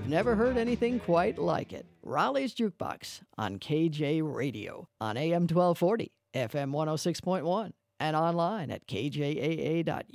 You've never heard anything quite like it. Raleigh's Jukebox on KJ Radio on AM 1240, FM 106.1, and online at kjaa.usu.edu.